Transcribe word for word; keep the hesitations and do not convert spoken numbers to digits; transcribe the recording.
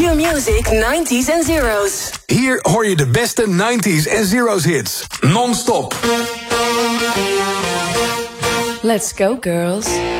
Q Music nineties en zeros. Hier hoor je de beste nineties en zeros hits. Non-stop. Let's go, girls.